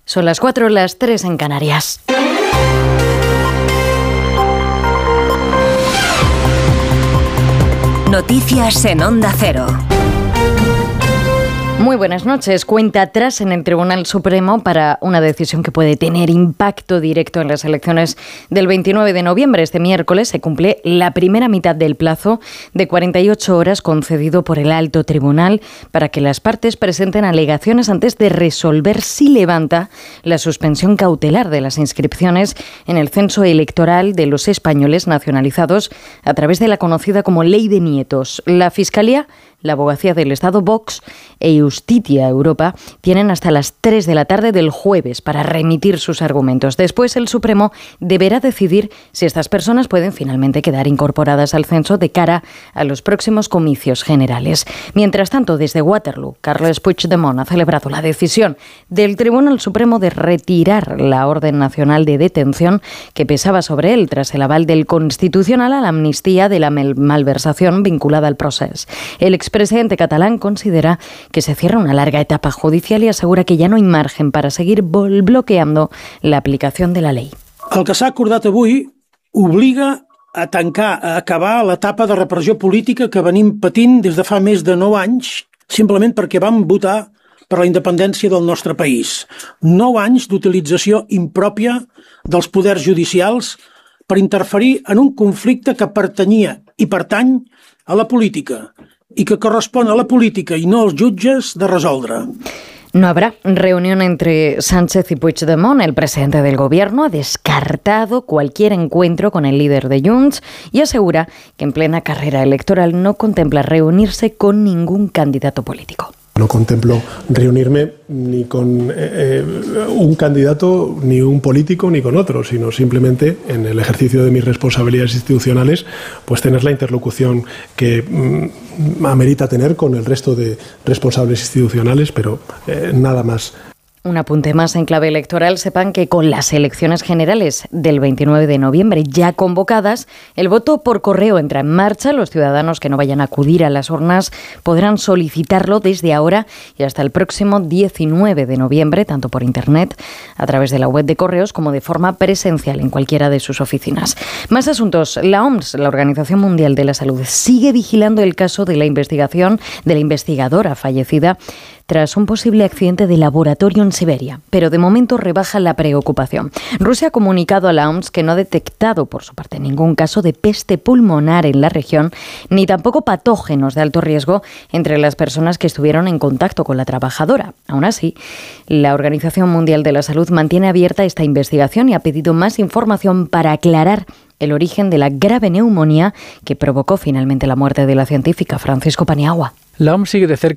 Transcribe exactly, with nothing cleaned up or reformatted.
Son las cuatro, las tres en Canarias. Noticias en Onda Cero. Muy buenas noches. Cuenta atrás en el Tribunal Supremo para una decisión que puede tener impacto directo en las elecciones del veintinueve de noviembre. Este miércoles se cumple la primera mitad del plazo de cuarenta y ocho horas concedido por el Alto Tribunal para que las partes presenten alegaciones antes de resolver si levanta la suspensión cautelar de las inscripciones en el censo electoral de los españoles nacionalizados a través de la conocida como Ley de Nietos. La Fiscalía, la Abogacía del Estado, Vox e Justitia Europa tienen hasta las tres de la tarde del jueves para remitir sus argumentos. Después, el Supremo deberá decidir si estas personas pueden finalmente quedar incorporadas al censo de cara a los próximos comicios generales. Mientras tanto, desde Waterloo, Carles Puigdemont ha celebrado la decisión del Tribunal Supremo de retirar la orden nacional de detención que pesaba sobre él tras el aval del Constitucional a la amnistía de la malversación vinculada al proceso. El expresidente catalán considera que se cierra una larga etapa judicial y asegura que ya no hay margen para seguir bloqueando la aplicación de la ley. El que s'ha acordat avui obliga a tancar, a acabar l'etapa de repressió política que venim patint des de fa més de nou anys, simplement perquè vam votar per la independència del nostre país. Nou anys d'utilització impròpia dels poders judicials per interferir en un conflicte que pertanyia i pertany a la política i que correspon a la política i no als jutges de resoldre. No habrá reunión entre Sánchez y Puigdemont. El presidente del gobierno ha descartado cualquier encuentro con el líder de Junts y asegura que en plena carrera electoral no contempla reunirse con ningún candidato político. No contemplo reunirme ni con eh, un candidato, ni un político, ni con otro, sino simplemente en el ejercicio de mis responsabilidades institucionales, pues tener la interlocución que mm, amerita tener con el resto de responsables institucionales, pero eh, nada más. Un apunte más en clave electoral. Sepan que con las elecciones generales del veintinueve de noviembre ya convocadas, el voto por correo entra en marcha. Los ciudadanos que no vayan a acudir a las urnas podrán solicitarlo desde ahora y hasta el próximo diecinueve de noviembre, tanto por internet, a través de la web de Correos, como de forma presencial en cualquiera de sus oficinas. Más asuntos. La O M S, la Organización Mundial de la Salud, sigue vigilando el caso de la investigación de la investigadora fallecida tras un posible accidente de laboratorio en Siberia, pero de momento rebaja la preocupación. Rusia ha comunicado a la O M S que no ha detectado, por su parte, ningún caso de peste pulmonar en la región, ni tampoco patógenos de alto riesgo entre las personas que estuvieron en contacto con la trabajadora. Aún así, la Organización Mundial de la Salud mantiene abierta esta investigación y ha pedido más información para aclarar el origen de la grave neumonía que provocó finalmente la muerte de la científica. Francisco Paniagua. La O M S sigue de cerca